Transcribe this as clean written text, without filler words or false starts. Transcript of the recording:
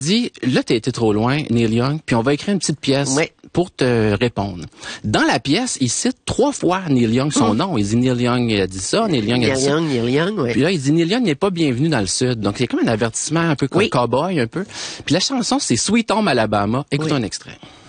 dit, là, t'as été trop loin, Neil Young, puis on va écrire une petite pièce pour te répondre. Dans la pièce, il cite 3 fois Neil Young, son nom. Il dit Neil Young a dit ça, Neil Young a dit ça. Neil Young, oui. Puis là, il dit Neil Young n'est pas bienvenu dans le Sud. Donc, c'est comme un avertissement un peu comme cowboy, un peu. Puis la chanson, c'est Sweet Home Alabama. Écoutons un extrait.